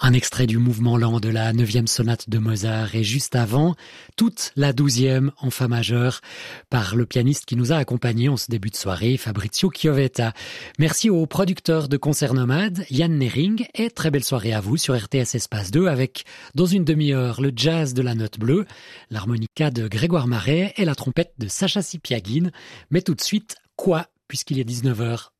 Un extrait du mouvement lent de la 9e sonate de Mozart et juste avant, toute la 12e en fa majeur par le pianiste qui nous a accompagnés en ce début de soirée, Fabrizio Chiovetta. Merci au producteur de Concert Nomade, Yann Nering, et très belle soirée à vous sur RTS Espace 2 avec, dans une demi-heure, le jazz de la note bleue, l'harmonica de Grégoire Marais et la trompette de Sacha Sipiagine. Mais tout de suite, quoi, puisqu'il est 19h.